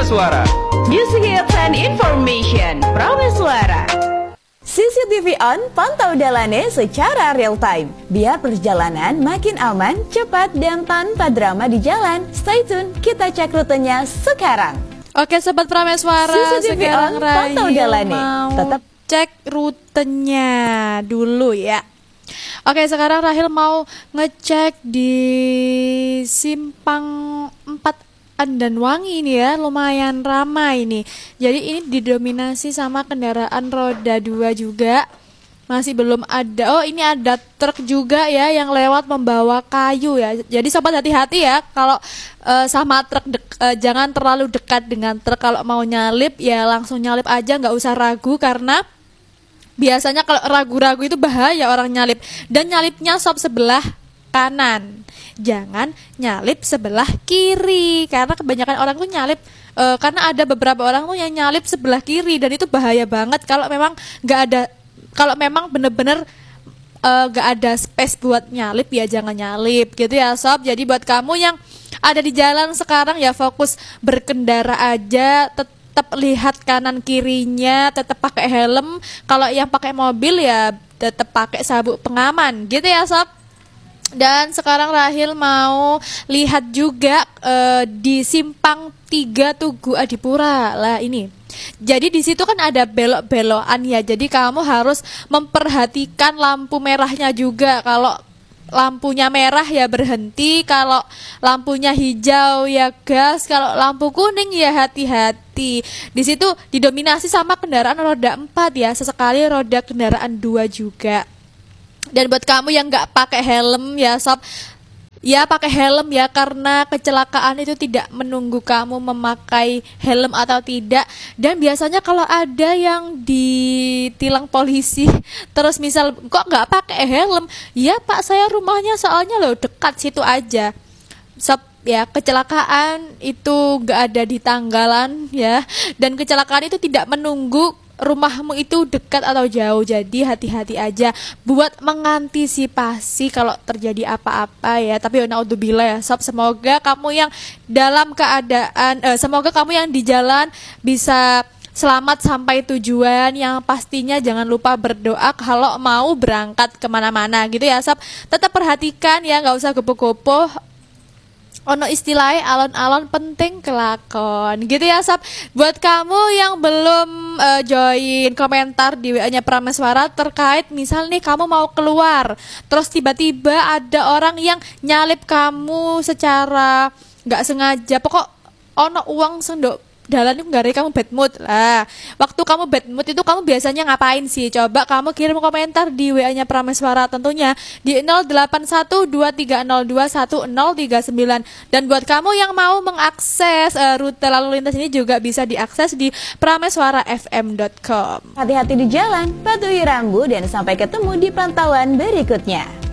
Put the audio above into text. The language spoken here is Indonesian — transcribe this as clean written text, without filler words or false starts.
Prameswara. Music hits and information. Prameswara. CCTV on, pantau dalane secara real time. Biar perjalanan makin aman, cepat, dan tanpa drama di jalan. Stay tune, kita cek rutenya sekarang. Oke Sobat Prameswara, CCTV sekarang on, pantau Rahil dalane. mau Tetap cek rutenya dulu ya. Oke, sekarang Rahil mau ngecek di Simpang 4 Andanwangi ini ya, lumayan ramai ini. Jadi ini didominasi sama kendaraan roda 2 juga. Masih belum ada. Oh, ini ada truk juga ya yang lewat membawa kayu ya. Jadi sobat hati-hati ya kalau sama truk jangan terlalu dekat dengan truk. Kalau mau nyalip ya langsung nyalip aja, nggak usah ragu karena biasanya kalau ragu-ragu itu bahaya orang nyalip. Dan nyalipnya sob sebelah kanan, jangan nyalip sebelah kiri. Karena kebanyakan orang tuh nyalip karena ada beberapa orang tuh yang nyalip sebelah kiri. Dan itu bahaya banget kalau memang bener-bener gak ada space buat nyalip ya jangan nyalip gitu ya sob. Jadi buat kamu yang ada di jalan sekarang ya fokus berkendara aja, tetap lihat kanan kirinya, tetap pakai helm. Kalau yang pakai mobil ya tetap pakai sabuk pengaman gitu ya sob. Dan sekarang Rahil mau lihat juga di Simpang 3 Tugu Adipura lah ini. Jadi di situ kan ada belok-belokan ya. Jadi kamu harus memperhatikan lampu merahnya juga. Kalau lampunya merah ya berhenti, kalau lampunya hijau ya gas, kalau lampu kuning ya hati-hati. Di situ didominasi sama kendaraan roda 4 ya, sesekali roda kendaraan 2 juga. Dan buat kamu yang nggak pakai helm ya sob, ya pakai helm ya karena kecelakaan itu tidak menunggu kamu memakai helm atau tidak. Dan biasanya kalau ada yang ditilang polisi terus misal kok nggak pakai helm, ya pak saya rumahnya soalnya loh dekat situ aja sob. Ya kecelakaan itu nggak ada di tanggalan ya, dan kecelakaan itu tidak menunggu rumahmu itu dekat atau jauh. Jadi hati-hati aja buat mengantisipasi kalau terjadi apa-apa ya. Tapi naudzubillah ya sob, semoga kamu yang dalam keadaan semoga kamu yang di jalan bisa selamat sampai tujuan. Yang pastinya jangan lupa berdoa kalau mau berangkat kemana-mana gitu ya sob. Tetap perhatikan ya, nggak usah gopoh-gopoh. Ono istilahnya alon-alon penting kelakon gitu ya sob. Buat kamu yang belum join komentar di WA-nya Prameswara terkait misal nih kamu mau keluar terus tiba-tiba ada orang yang nyalip kamu secara nggak sengaja, pokok ono uang sendok dalan itu nggak kamu bad mood lah. Waktu kamu bad mood itu kamu biasanya ngapain sih? Coba kamu kirim komentar di WA-nya Prameswara tentunya di 0812302139. Dan buat kamu yang mau mengakses rute lalu lintas ini juga bisa diakses di prameswarafm.com. hati-hati di jalan, patuhi rambu, dan sampai ketemu di pantauan berikutnya.